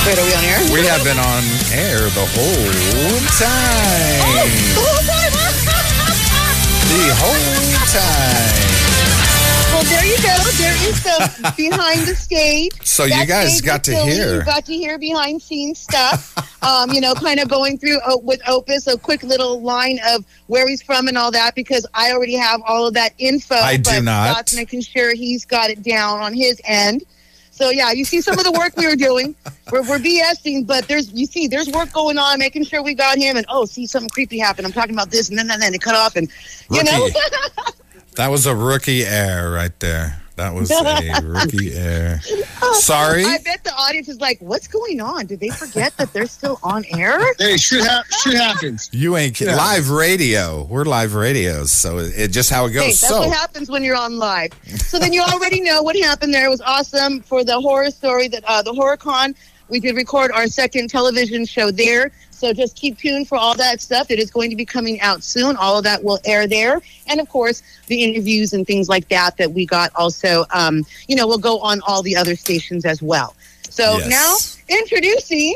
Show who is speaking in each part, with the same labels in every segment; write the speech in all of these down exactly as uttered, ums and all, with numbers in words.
Speaker 1: Wait, are we on air?
Speaker 2: We have been on air the whole time.
Speaker 1: Oh, the whole time.
Speaker 2: The whole time.
Speaker 1: Well, there you go. There is the behind the stage.
Speaker 2: So you guys got to hear.
Speaker 1: You got to hear behind scenes stuff. um, you know, kind of going through uh, with Opus, a quick little line of where he's from and all that, because I already have all of that info.
Speaker 2: I do
Speaker 1: but
Speaker 2: not.
Speaker 1: Scott's making sure he's got it down on his end. So, yeah, you see some of the work we were doing. We're, we're BSing, but there's, you see, there's work going on, making sure we got him. And, oh, see, something creepy happened. I'm talking about this, and then, and then it cut off. And, you
Speaker 2: Rookie.
Speaker 1: know.
Speaker 2: That was a rookie error right there. That was a rookie error. Sorry.
Speaker 1: I bet the audience is like, what's going on? Did they forget that they're still on air?
Speaker 3: Hey, shit, ha- shit happens.
Speaker 2: You ain't kidding.
Speaker 3: Yeah.
Speaker 2: Live radio. We're live radios, so it, it just how it goes.
Speaker 1: Hey, that's
Speaker 2: so
Speaker 1: what happens when you're on live. So then you already know what happened there. It was awesome for the horror story, that uh, the HorrorCon. We did record our second television show there. So just keep tuned for all that stuff. It is going to be coming out soon. All of that will air there. And, of course, the interviews and things like that that we got also, um, you know, will go on all the other stations as well. So
Speaker 2: Yes.
Speaker 1: now, introducing...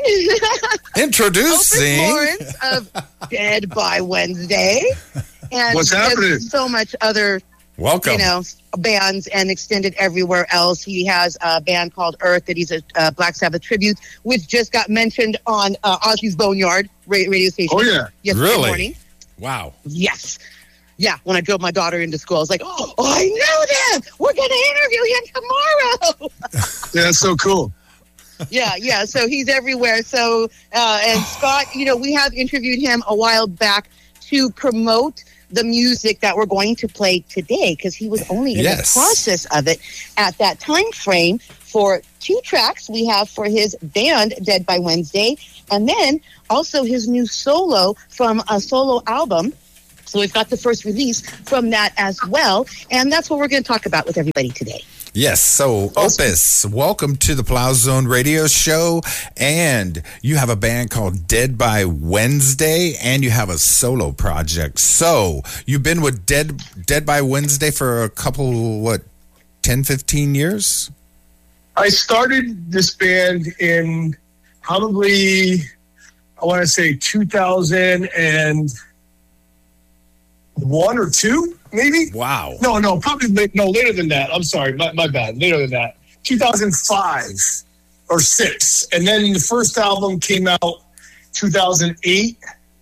Speaker 2: Introducing...
Speaker 1: Opus Lawrence of Dead by Wednesday. And
Speaker 3: What's
Speaker 1: there's
Speaker 3: happening?
Speaker 1: so much other...
Speaker 2: Welcome.
Speaker 1: You know, bands and extended everywhere else. He has a band called Earth that he's a uh, Black Sabbath tribute, which just got mentioned on uh, Ozzy's Boneyard ra- radio station.
Speaker 3: Oh, yeah.
Speaker 1: Yesterday
Speaker 2: Really?
Speaker 1: morning.
Speaker 2: Wow.
Speaker 1: Yes. Yeah, when I drove my daughter into school, I was like, oh, oh I know them. We're going to interview him tomorrow.
Speaker 3: Yeah, that's so cool.
Speaker 1: yeah, yeah. So he's everywhere. So, uh, and Scott, you know, we have interviewed him a while back to promote the music that we're going to play today, because he was only in
Speaker 2: Yes.
Speaker 1: the process of it at that time frame for two tracks we have for his band Dead by Wednesday, and then also his new solo from a solo album. So we've got the first release from that as well, and that's what we're going to talk about with everybody today.
Speaker 2: Yes, so Opus, welcome to the Plow Zone radio show, and you have a band called Dead by Wednesday, and you have a solo project. So you've been with Dead Dead by Wednesday for a couple, what, ten, fifteen years?
Speaker 3: I started this band in probably, I want to say two thousand one or two, maybe?
Speaker 2: Wow.
Speaker 3: No, no, probably late, no later than that. I'm sorry, my, my bad. Later than that, two thousand five or six, and then the first album came out two thousand eight.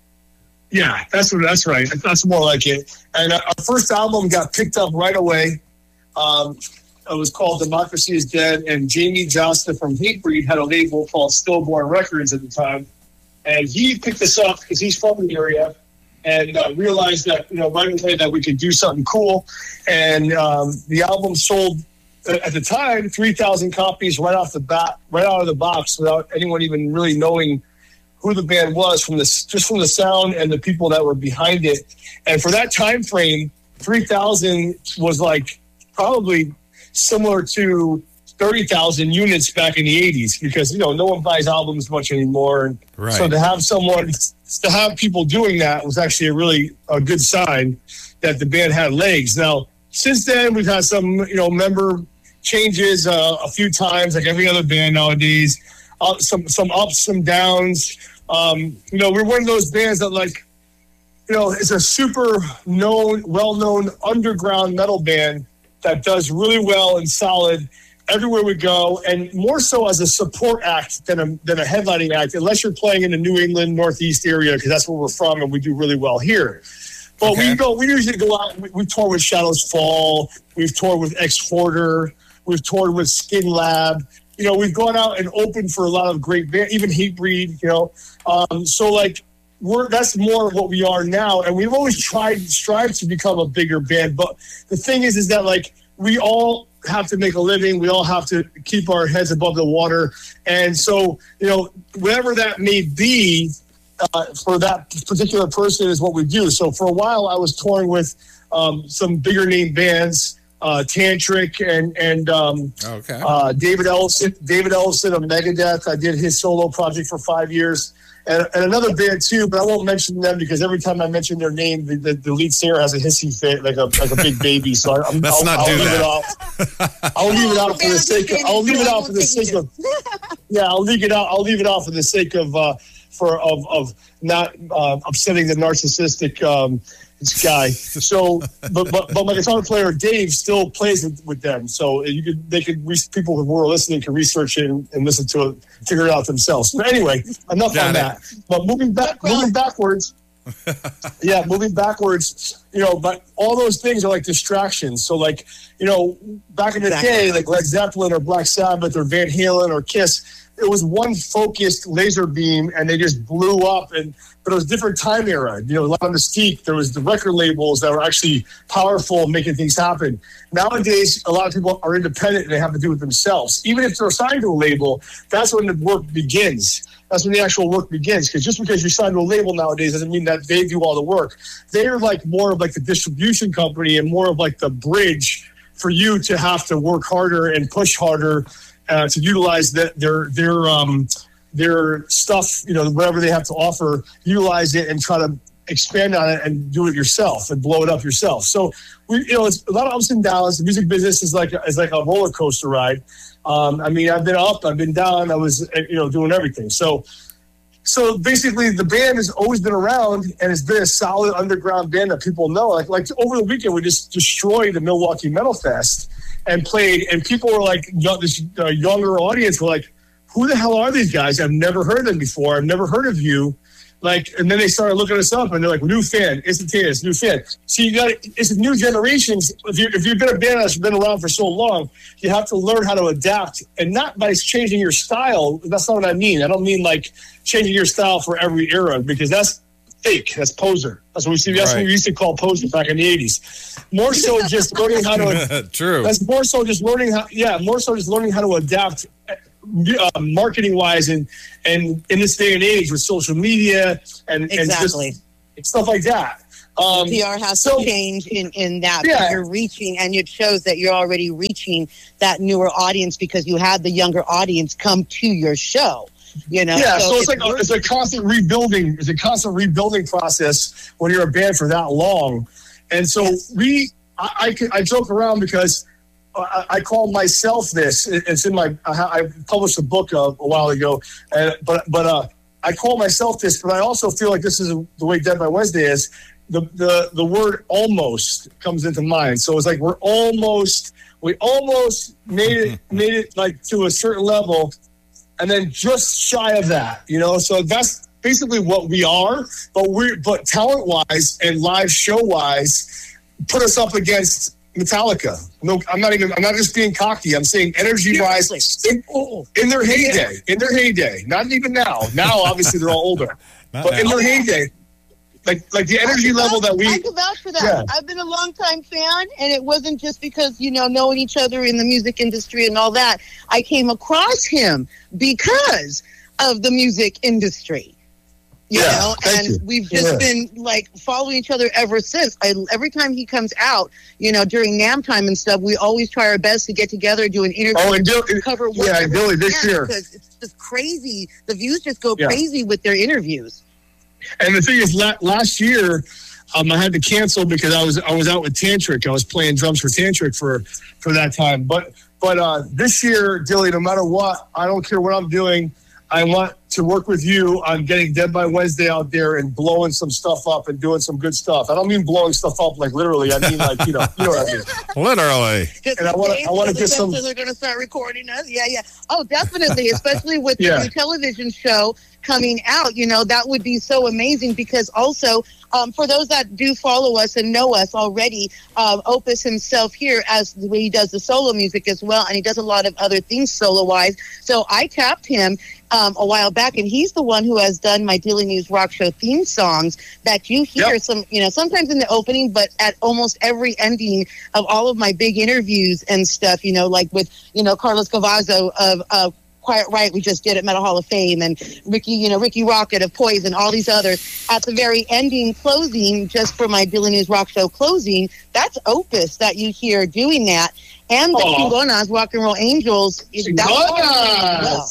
Speaker 3: Yeah, that's what. That's right. That's more like it. And our first album got picked up right away. Um, it was called "Democracy Is Dead," and Jamie Josta from Hatebreed had a label called Stillborn Records at the time, and he picked us up because he's from the area. And uh, realized that, you know, right away that we could do something cool. And um, the album sold, uh, at the time, three thousand copies right off the bat, right out of the box, without anyone even really knowing who the band was, from the just from the sound and the people that were behind it. And for that time frame, three thousand was like probably similar to thirty thousand units back in the eighties, because, you know, no one buys albums much anymore. And
Speaker 2: Right.
Speaker 3: so to have someone, to have people doing that was actually a really a good sign that the band had legs. Now, since then, we've had some, you know, member changes uh, a few times, like every other band nowadays. Uh, some some ups, some downs. Um, you know, we're one of those bands that, like, you know, it's a super known, well-known underground metal band that does really well and solid everywhere we go, and more so as a support act than a than a headlining act, unless you're playing in the New England Northeast area, because that's where we're from, and we do really well here. But
Speaker 2: Okay.
Speaker 3: we go, we usually go out. We, we tour with Shadows Fall. We've toured with Ex Hoarder. We've toured with Skin Lab. You know, we've gone out and opened for a lot of great bands, even Hatebreed. You know, um, so like we're that's more of what we are now, and we've always tried strived to become a bigger band. But the thing is, is that like we all have to make a living. We all have to keep our heads above the water. And so, you know, whatever that may be uh, for that particular person is what we do. So for a while I was touring with um, some bigger name bands, uh, Tantric and, and um,
Speaker 2: Okay.
Speaker 3: uh, David Ellison, David Ellison of Megadeth. I did his solo project for five years. And, and another band too, but I won't mention them because every time I mention their name, the, the, the lead singer has a hissy fit, like a like a big baby. So I, I'm,
Speaker 2: Let's
Speaker 3: I'll,
Speaker 2: not
Speaker 3: I'll
Speaker 2: do
Speaker 3: leave
Speaker 2: that.
Speaker 3: it off. I'll leave it out for the sake. Of, I'll leave it out for the sake of. yeah, I'll leave it out. I'll leave it out for the sake of uh, for of of not uh, upsetting the narcissistic um, guy. So, but but but my guitar player Dave still plays with, with them. So you could they could people who are listening can research it and, and listen to it, figure it out themselves. But anyway, enough
Speaker 2: Got
Speaker 3: on
Speaker 2: it.
Speaker 3: that. But moving back, moving backwards. yeah, moving backwards, you know, but all those things are like distractions. So, like, you know, back in the
Speaker 1: Exactly.
Speaker 3: day, like Led Zeppelin or Black Sabbath or Van Halen or Kiss, it was one focused laser beam and they just blew up. And but it was a different time era. You know, a lot of mystique. There was the record labels that were actually powerful, making things happen. Nowadays, a lot of people are independent and they have to do it themselves. Even if they're signed to a label, that's when the work begins. That's when the actual work begins. Because just because you're signed to a label nowadays doesn't mean that they do all the work. They're like more of like the distribution company and more of like the bridge for you to have to work harder and push harder uh, to utilize the, their their um, their stuff. You know, whatever they have to offer, utilize it and try to expand on it and do it yourself and blow it up yourself. So we, you know, it's a lot of ups and downs. The music business is like is like a roller coaster ride. Um, I mean, I've been up, I've been down, I was, you know, doing everything. So, so basically, the band has always been around, and it's been a solid underground band that people know. Like, like over the weekend, we just destroyed the Milwaukee Metal Fest and played, and people were like, young, this uh, younger audience were like, "Who the hell are these guys? I've never heard of them before. I've never heard of you." Like, and then they started looking us up, and they're like, "New fan, instantaneous, new fan." So you got it's new generations. If you if you've been a band that's been around for so long, you have to learn how to adapt, and not by changing your style. That's not what I mean. I don't mean like changing your style for every era, because that's fake. That's poser. That's what we see. That's
Speaker 2: Right.
Speaker 3: what we used to call poser back in the eighties. More so, just learning how to.
Speaker 2: True.
Speaker 3: That's more so just learning how. Yeah, more so just learning how to adapt. Uh, marketing wise and and in this day and age with social media and,
Speaker 1: Exactly.
Speaker 3: and just stuff like that. Um,
Speaker 1: P R has
Speaker 3: so-
Speaker 1: to change in, in that.
Speaker 3: Yeah.
Speaker 1: But you're reaching, and it shows that you're already reaching that newer audience because you had the younger audience come to your show. You know,
Speaker 3: yeah, so, it's like a,
Speaker 1: working.
Speaker 3: it's a constant rebuilding. It's a constant rebuilding process when you're a band for that long. And so
Speaker 1: Yes.
Speaker 3: we, I, I, can- I joke around because I, I call myself this. It- It's in my. I, I published a book a, a while ago, and but but uh, I call myself this. But I also feel like this is the way Dead by Wednesday is. The the the word almost comes into mind. So it's like we're almost we almost made it made it like to a certain level, and then just shy of that. You know, so that's basically what we are. But we but talent wise and live show wise, put us up against Metallica. No, I'm not even. I'm not just being cocky. I'm saying energy-wise, in, in their heyday, in their heyday. Not even now. Now, obviously, they're all older,
Speaker 2: Not
Speaker 3: but in
Speaker 2: now.
Speaker 3: their heyday, like like the energy
Speaker 1: I can
Speaker 3: level
Speaker 1: vouch-
Speaker 3: that we.
Speaker 1: I can vouch for that.
Speaker 3: Yeah.
Speaker 1: I've been a long time fan, and it wasn't just because, you know, knowing each other in the music industry and all that. I came across him because of the music industry. You
Speaker 3: Yeah,
Speaker 1: know,
Speaker 3: thank
Speaker 1: and
Speaker 3: you.
Speaker 1: we've just
Speaker 3: Yeah.
Speaker 1: been like following each other ever since. I, every time he comes out, you know, during NAMM time and stuff, we always try our best to get together, do an interview,
Speaker 3: Oh, and Bill,
Speaker 1: cover
Speaker 3: yeah,
Speaker 1: whatever
Speaker 3: and Billy,
Speaker 1: we
Speaker 3: this
Speaker 1: can,
Speaker 3: year.
Speaker 1: because it's just crazy. The views just go
Speaker 3: Yeah.
Speaker 1: crazy with their interviews.
Speaker 3: And the thing is, la- last year, um, I had to cancel because I was I was out with Tantric. I was playing drums for Tantric for for that time. But but uh, this year, Dilly, no matter what, I don't care what I'm doing. I want to work with you on getting Dead by Wednesday out there and blowing some stuff up and doing some good stuff. I don't mean blowing stuff up like literally. I mean like, you know, you know what I mean.
Speaker 2: Literally.
Speaker 1: Just
Speaker 3: And I wanna-
Speaker 1: in
Speaker 3: I wanna
Speaker 1: case
Speaker 3: get some-
Speaker 1: They're going to start recording us. Yeah, yeah. Oh, definitely, especially with
Speaker 3: Yeah.
Speaker 1: the new television show coming out. You know, that would be so amazing because also, um, for those that do follow us and know us already, um, Opus himself here, as the way he does the solo music as well, and he does a lot of other things solo-wise. So I tapped him um, a while back, and he's the one who has done my Daily News Rock Show theme songs that you hear
Speaker 3: Yep.
Speaker 1: some, you know, sometimes in the opening, but at almost every ending of all of my big interviews and stuff, you know, like with, you know, Carlos Cavazzo of uh, Quiet Riot, we just did at Metal Hall of Fame, and Ricky, you know, Ricky Rocket of Poison, all these others. At the very ending closing, just for my Daily News Rock Show closing, that's Opus that you hear doing that. And the
Speaker 3: Aw.
Speaker 1: Chingonas, Rock and Roll Angels. that was as well.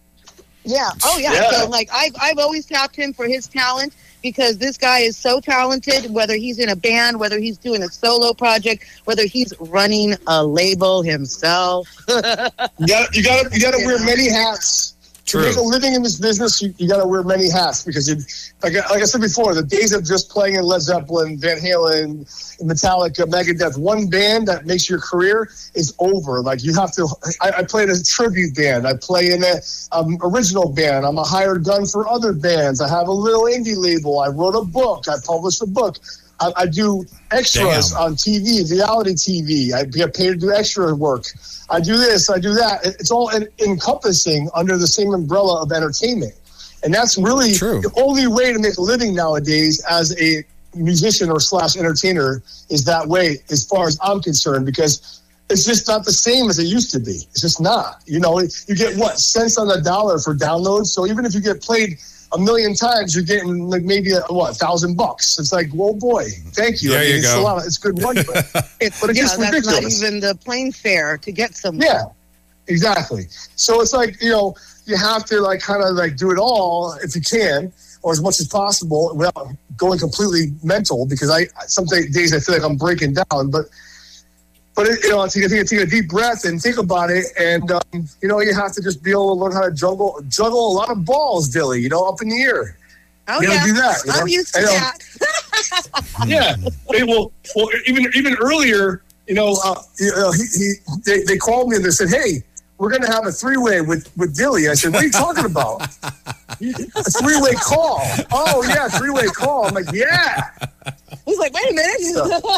Speaker 1: Yeah. Oh, yeah.
Speaker 3: Yeah.
Speaker 1: So, like, I've I've always tapped him for his talent because this guy is so talented. Whether he's in a band, whether he's doing a solo project, whether he's running a label himself.
Speaker 3: You got you got you got to wear many hats.
Speaker 2: True.
Speaker 3: To make a living in this business, you, you got to wear many hats because, it, like, like I said before, the days of just playing in Led Zeppelin, Van Halen, Metallica, Megadeth, one band that makes your career is over. Like you have to. I, I play in a tribute band. I play in a um, original band. I'm a hired gun for other bands. I have a little indie label. I wrote a book. I published a book. I, I do extras
Speaker 2: Damn.
Speaker 3: on T V, reality T V. I get paid to do extra work. I do this, I do that. It's all en- encompassing under the same umbrella of entertainment. And that's really
Speaker 2: True.
Speaker 3: the only way to make a living nowadays as a musician or slash entertainer is that way, as far as I'm concerned, because it's just not the same as it used to be. It's just not. You know, you get what, cents on the dollar for downloads. So even if you get played a million times, you're getting like maybe a, what, a thousand bucks. It's like, whoa, boy, thank you.
Speaker 2: There
Speaker 3: I mean,
Speaker 2: you
Speaker 3: it's
Speaker 2: go.
Speaker 3: a lot of, it's good money, but,
Speaker 1: It's,
Speaker 3: but it's
Speaker 1: yeah,
Speaker 3: just
Speaker 1: that's
Speaker 3: ridiculous.
Speaker 1: not even the plane fare to get somewhere.
Speaker 3: Yeah, exactly. So it's like, you know, you have to like kind of like do it all if you can, or as much as possible without going completely mental, because I some days I feel like I'm breaking down, but but it, you know, take, take, take a deep breath and think about it, and um, you know, you have to just be able to learn how to juggle juggle a lot of balls, Dilly, you know, up in the air.
Speaker 1: Oh,
Speaker 3: You gotta
Speaker 1: yeah.
Speaker 3: do that, you know?
Speaker 1: I'm used to
Speaker 3: I know.
Speaker 1: that.
Speaker 3: Yeah. Hey, well, well, even even earlier, you know, uh, you know he, he they, they called me and they said, "Hey, we're going to have a three-way with, with Dilly." I said, "What are you talking about?" A three-way call. Oh, yeah, three-way call. I'm like, yeah.
Speaker 1: He's like, wait a minute.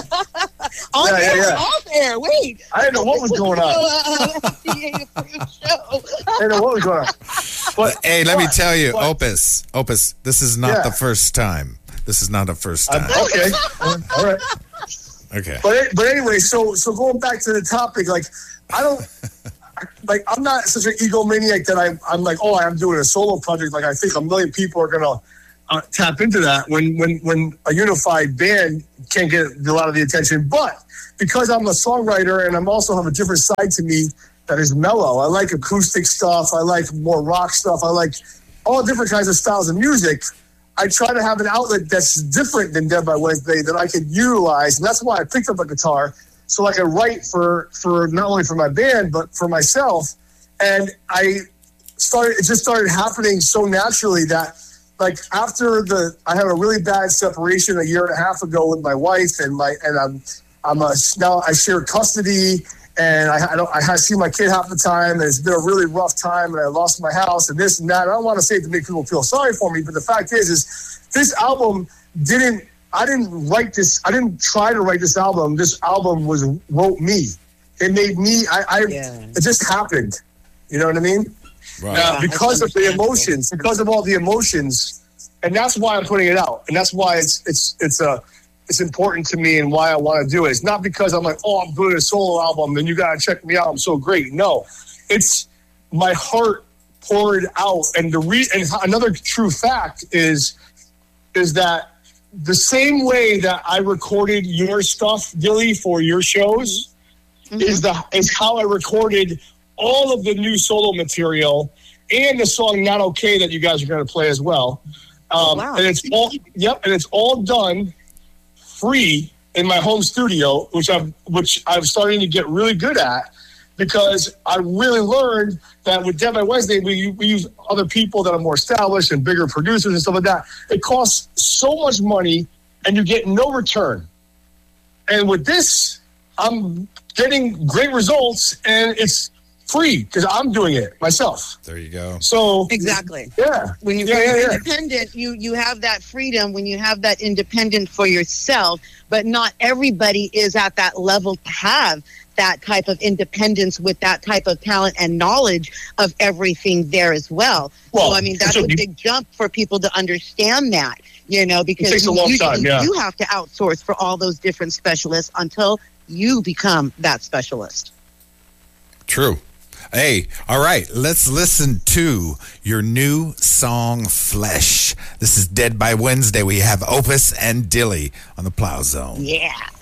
Speaker 1: on
Speaker 3: Yeah, yeah,
Speaker 1: air,
Speaker 3: yeah.
Speaker 1: off air, wait.
Speaker 3: I didn't know what was going on.
Speaker 1: Uh, F D A approved show.
Speaker 3: I didn't know what was going on. But
Speaker 2: Hey, let me
Speaker 3: but-
Speaker 2: tell you,
Speaker 3: but-
Speaker 2: Opus, Opus, this is not
Speaker 3: Yeah.
Speaker 2: the first time. This is not the first
Speaker 3: I'm-
Speaker 2: time.
Speaker 3: okay. All right.
Speaker 2: Okay.
Speaker 3: But but anyway, so so going back to the topic, like I don't like I'm not such an egomaniac that I I'm like, oh, I'm doing a solo project. Like I think a million people are gonna uh, tap into that when when when a unified band can't get a lot of the attention. But because I'm a songwriter and I'm also have a different side to me that is mellow. I like acoustic stuff. I like more rock stuff. I like all different kinds of styles of music. I try to have an outlet that's different than Dead by Wednesday that I can utilize, and that's why I picked up a guitar so I can write for for not only for my band but for myself. And I started; it just started happening so naturally that, like after the, I had a really bad separation a year and a half ago with my wife, and my and I'm I'm a now I share custody. And I, I don't. I see my kid half the time, and it's been a really rough time. And I lost my house, and this and that. I don't want to say it to make people feel sorry for me, but the fact is, is this album didn't. I didn't write this. I didn't try to write this album. This album was wrote me. It made me. I. I
Speaker 1: Yeah.
Speaker 3: It just happened. You know what I mean?
Speaker 2: Right.
Speaker 3: Uh, because of the
Speaker 1: understandable.
Speaker 3: emotions, because of all the emotions, and that's why I'm putting it out, and that's why it's it's it's a. It's important to me and why I want to do it. It's not because I'm like, oh, I'm doing a solo album and you got to check me out. I'm so great. No, it's my heart poured out. And the re- and another true fact is, is that the same way that I recorded your stuff, Dilly, for your shows
Speaker 1: Mm-hmm.
Speaker 3: is the is how I recorded all of the new solo material and the song Not Okay that you guys are going to play as well. Um,
Speaker 1: wow.
Speaker 3: And it's all, yep, and it's all done free in my home studio, which I'm which I'm starting to get really good at, because I really learned that with Dead by Wednesday, we, we use other people that are more established and bigger producers and stuff like that. It costs so much money and you get no return. And with this, I'm getting great results and it's free because I'm doing it myself.
Speaker 2: There you go.
Speaker 3: So
Speaker 1: Exactly.
Speaker 3: yeah,
Speaker 1: When you-
Speaker 3: yeah,
Speaker 1: when
Speaker 3: yeah,
Speaker 1: you're
Speaker 3: yeah.
Speaker 1: independent, you you have that freedom when you have that independent for yourself, but not everybody is at that level to have that type of independence with that type of talent and knowledge of everything there as well.
Speaker 3: Well,
Speaker 1: so I mean that's
Speaker 3: so
Speaker 1: a
Speaker 3: you-
Speaker 1: big jump for people to understand that, you know, because
Speaker 3: takes a
Speaker 1: you,
Speaker 3: long
Speaker 1: you,
Speaker 3: time, yeah.
Speaker 1: you have to outsource for all those different specialists until you become that specialist.
Speaker 2: True. Hey, all right, let's listen to your new song, Flesh. This is Dead by Wednesday. We have Opus and Dilly on the Plow Zone.
Speaker 1: Yeah.